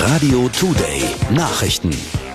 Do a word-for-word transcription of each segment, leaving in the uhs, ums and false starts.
Radio Today Nachrichten.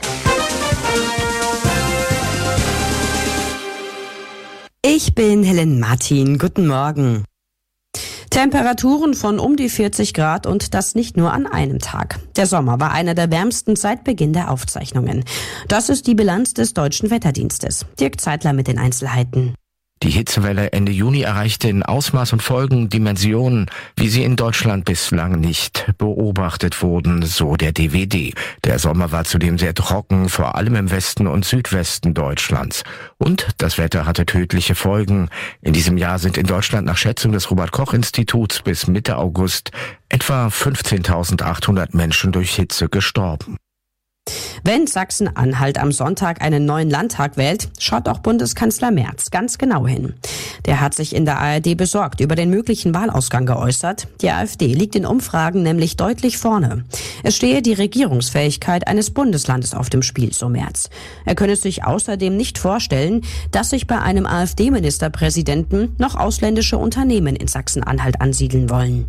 Ich bin Helen Martin. Guten Morgen. Temperaturen von um die vierzig Grad und das nicht nur an einem Tag. Der Sommer war einer der wärmsten seit Beginn der Aufzeichnungen. Das ist die Bilanz des Deutschen Wetterdienstes. Dirk Zeitler mit den Einzelheiten. Die Hitzewelle Ende Juni erreichte in Ausmaß und Folgen Dimensionen, wie sie in Deutschland bislang nicht beobachtet wurden, so der D W D. Der Sommer war zudem sehr trocken, vor allem im Westen und Südwesten Deutschlands. Und das Wetter hatte tödliche Folgen. In diesem Jahr sind in Deutschland nach Schätzung des Robert-Koch-Instituts bis Mitte August etwa fünfzehntausendachthundert Menschen durch Hitze gestorben. Wenn Sachsen-Anhalt am Sonntag einen neuen Landtag wählt, schaut auch Bundeskanzler Merz ganz genau hin. Der hat sich in der A R D besorgt über den möglichen Wahlausgang geäußert. Die AfD liegt in Umfragen nämlich deutlich vorne. Es stehe die Regierungsfähigkeit eines Bundeslandes auf dem Spiel, so Merz. Er könne sich außerdem nicht vorstellen, dass sich bei einem AfD-Ministerpräsidenten noch ausländische Unternehmen in Sachsen-Anhalt ansiedeln wollen.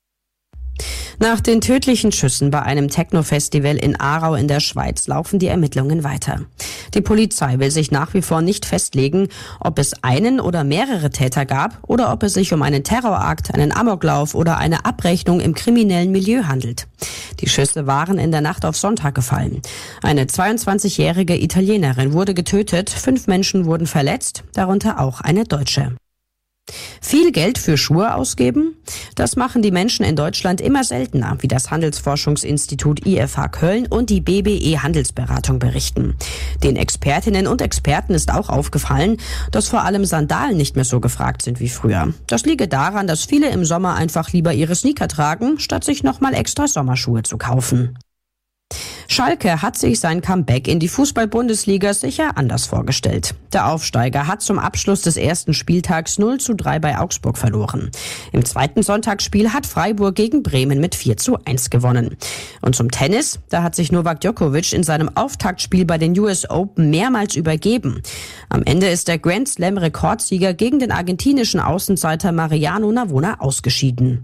Nach den tödlichen Schüssen bei einem Techno-Festival in Aarau in der Schweiz laufen die Ermittlungen weiter. Die Polizei will sich nach wie vor nicht festlegen, ob es einen oder mehrere Täter gab oder ob es sich um einen Terrorakt, einen Amoklauf oder eine Abrechnung im kriminellen Milieu handelt. Die Schüsse waren in der Nacht auf Sonntag gefallen. Eine zweiundzwanzigjährige Italienerin wurde getötet, fünf Menschen wurden verletzt, darunter auch eine Deutsche. Viel Geld für Schuhe ausgeben? Das machen die Menschen in Deutschland immer seltener, wie das Handelsforschungsinstitut I F H Köln und die B B E Handelsberatung berichten. Den Expertinnen und Experten ist auch aufgefallen, dass vor allem Sandalen nicht mehr so gefragt sind wie früher. Das liege daran, dass viele im Sommer einfach lieber ihre Sneaker tragen, statt sich nochmal extra Sommerschuhe zu kaufen. Schalke hat sich sein Comeback in die Fußball-Bundesliga sicher anders vorgestellt. Der Aufsteiger hat zum Abschluss des ersten Spieltags null zu drei bei Augsburg verloren. Im zweiten Sonntagsspiel hat Freiburg gegen Bremen mit vier zu eins gewonnen. Und zum Tennis, da hat sich Novak Djokovic in seinem Auftaktspiel bei den U S Open mehrmals übergeben. Am Ende ist der Grand Slam-Rekordsieger gegen den argentinischen Außenseiter Mariano Navona ausgeschieden.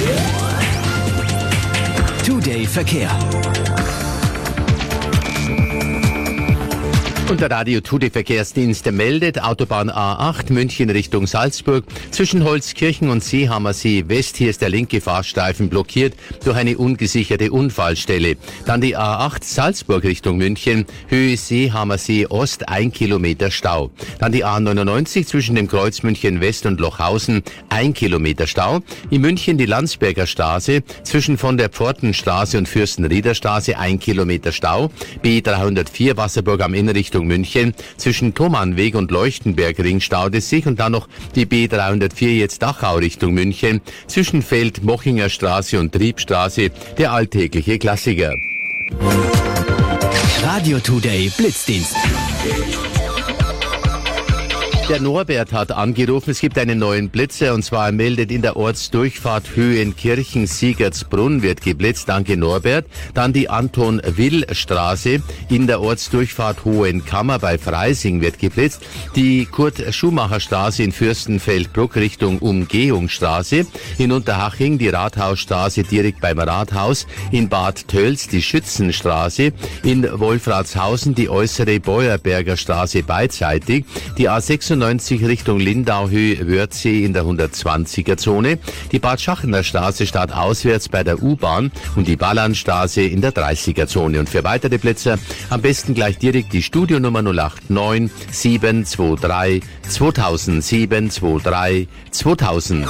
Today Verkehr. Und der Radio Today Verkehrsdienst meldet, Autobahn A acht München Richtung Salzburg, zwischen Holzkirchen und Seehammersee West, hier ist der linke Fahrstreifen blockiert durch eine ungesicherte Unfallstelle. Dann die A acht Salzburg Richtung München, Höhe Seehammersee Ost, ein Kilometer Stau. Dann die A neunundneunzig zwischen dem Kreuz München West und Lochhausen, ein Kilometer Stau. In München die Landsberger Straße, zwischen von der Pfortenstraße und Fürstenrieder Straße, ein Kilometer Stau. B dreihundertvier Wasserburg am Inn Richtung München, zwischen Thomannweg und Leuchtenbergring staut es sich und dann noch die B dreihundertvier jetzt Dachau Richtung München, zwischen Feld, Mochinger Straße und Triebstraße, der alltägliche Klassiker. Radio Today Blitzdienst. Der Norbert hat angerufen, es gibt einen neuen Blitzer und zwar meldet in der Ortsdurchfahrt Höhenkirchen Siegertsbrunn wird geblitzt, danke Norbert. Dann die Anton-Will-Straße in der Ortsdurchfahrt Hohenkammer bei Freising wird geblitzt. Die Kurt-Schumacher-Straße in Fürstenfeldbruck Richtung Umgehungsstraße. In Unterhaching die Rathausstraße direkt beim Rathaus. In Bad Tölz die Schützenstraße. In Wolfratshausen die äußere Beuerberger Straße beidseitig. Die A sechsundneunzig Richtung Lindau-Höhe Wörthsee in der hundertzwanziger Zone, die Bad Schachener Straße startauswärts bei der U-Bahn und die Ballernstraße in der dreißiger Zone. Und für weitere Plätze am besten gleich direkt die Studionummer null acht neun sieben zwei drei zweitausend sieben zwei drei zweitausend.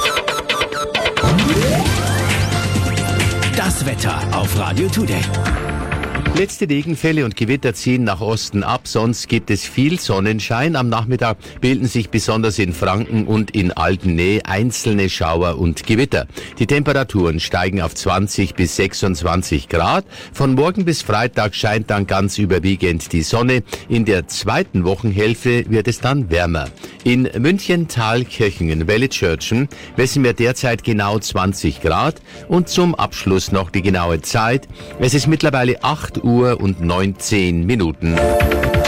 Das Wetter auf Radio Today. Letzte Regenfälle und Gewitter ziehen nach Osten ab, sonst gibt es viel Sonnenschein. Am Nachmittag bilden sich besonders in Franken und in Altennähe einzelne Schauer und Gewitter. Die Temperaturen steigen auf zwanzig bis sechsundzwanzig Grad. Von morgen bis Freitag scheint dann ganz überwiegend die Sonne. In der zweiten Wochenhälfte wird es dann wärmer. In München, Thalkirchen, Wellitzschörtchen messen wir derzeit genau zwanzig Grad. Und zum Abschluss noch die genaue Zeit. Es ist mittlerweile acht Uhr und neunzehn Minuten.